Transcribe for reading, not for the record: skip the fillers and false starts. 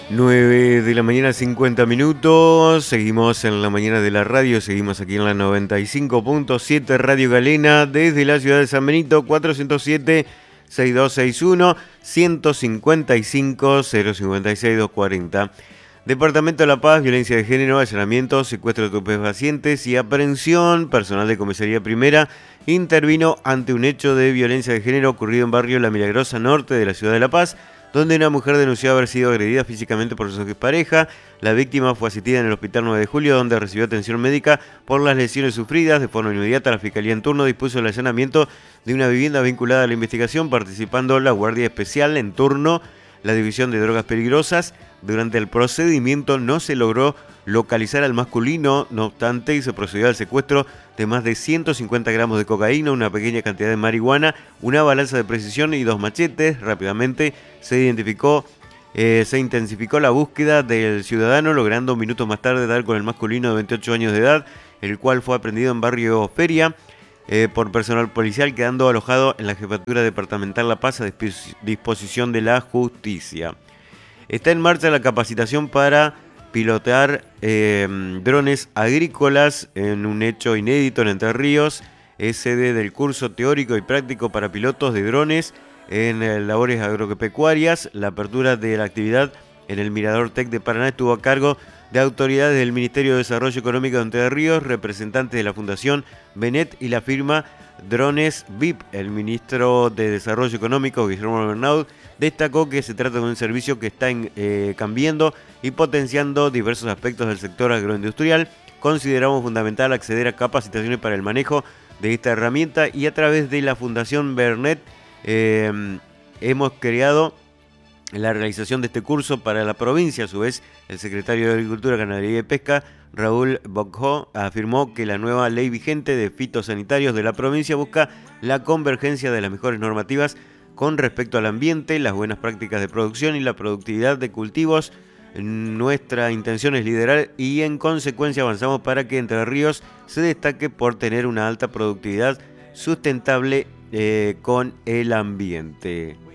9 de la mañana, 50 minutos. Seguimos en la mañana de la radio. Seguimos aquí en la 95.7 Radio Galena. Desde la ciudad de San Benito, 407-6261, 155-056-240. Departamento de La Paz, violencia de género, allanamiento, secuestro de estupefacientes y aprehensión. Personal de Comisaría Primera intervino ante un hecho de violencia de género ocurrido en barrio La Milagrosa Norte de la ciudad de La Paz, donde una mujer denunció haber sido agredida físicamente por su expareja. La víctima fue asistida en el Hospital 9 de Julio, donde recibió atención médica por las lesiones sufridas. De forma inmediata, la Fiscalía en turno dispuso el allanamiento de una vivienda vinculada a la investigación, participando la Guardia Especial en turno, la División de Drogas Peligrosas. Durante el procedimiento no se logró localizar al masculino, no obstante, y se procedió al secuestro de más de 150 gramos de cocaína, una pequeña cantidad de marihuana, una balanza de precisión y 2 machetes. Rápidamente se intensificó la búsqueda del ciudadano, logrando minutos más tarde dar con el masculino de 28 años de edad, el cual fue aprendido en barrio Feria por personal policial, quedando alojado en la Jefatura Departamental La Paz a disposición de la justicia. Está en marcha la capacitación para pilotear drones agrícolas en un hecho inédito en Entre Ríos. Es sede del curso teórico y práctico para pilotos de drones en labores agropecuarias. La apertura de la actividad en el Mirador Tec de Paraná estuvo a cargo de autoridades del Ministerio de Desarrollo Económico de Entre Ríos, representantes de la Fundación Benet y la firma Drones VIP. El ministro de Desarrollo Económico, Guillermo Bernaud, destacó que se trata de un servicio que está cambiando y potenciando diversos aspectos del sector agroindustrial. Consideramos fundamental acceder a capacitaciones para el manejo de esta herramienta, y a través de la Fundación Bernet hemos creado la realización de este curso para la provincia. A su vez, el secretario de Agricultura, Ganadería y Pesca, Raúl Bocjó, afirmó que la nueva ley vigente de fitosanitarios de la provincia busca la convergencia de las mejores normativas con respecto al ambiente, las buenas prácticas de producción y la productividad de cultivos. Nuestra intención es liderar y en consecuencia avanzamos para que Entre Ríos se destaque por tener una alta productividad sustentable con el ambiente.